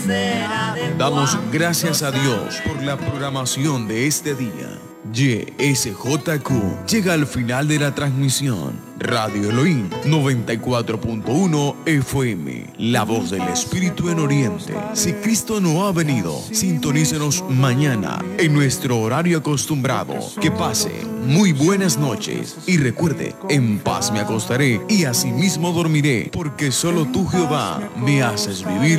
Damos gracias a Dios por la programación de este día. YSJQ llega al final de la transmisión. Radio Elohim 94.1 FM, la voz del Espíritu en Oriente. Si Cristo no ha venido, sintonícenos mañana en nuestro horario acostumbrado. Que pase muy buenas noches y recuerde, en paz me acostaré y asimismo dormiré, porque solo tú, Jehová, me haces vivir